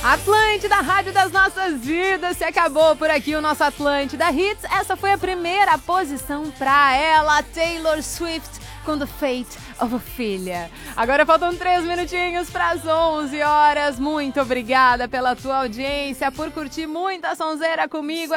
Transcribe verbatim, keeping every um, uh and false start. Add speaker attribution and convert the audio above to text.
Speaker 1: Atlântida, Rádio das Nossas Vidas, se acabou por aqui o nosso Atlântida Hits. Essa foi a primeira posição pra ela, Taylor Swift, com The Fate of Ophelia. Agora faltam três minutinhos para as onze horas. Muito obrigada pela tua audiência, por curtir muita sonzeira comigo.